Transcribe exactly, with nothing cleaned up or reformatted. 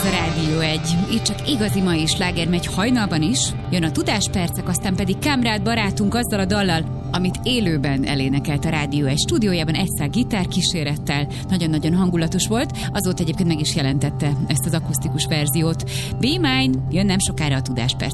a Rádió egy. Itt csak igazi mai sláger megy hajnalban is. Jön a Tudáspercek, aztán pedig Kámrád barátunk azzal a dallal, amit élőben elénekelt a Rádió egy stúdiójában egyszer gitárkísérettel. Nagyon-nagyon hangulatos volt. Azóta egyébként meg is jelentette ezt az akusztikus verziót. Be Mine, jön nem sokára a Tudáspercek.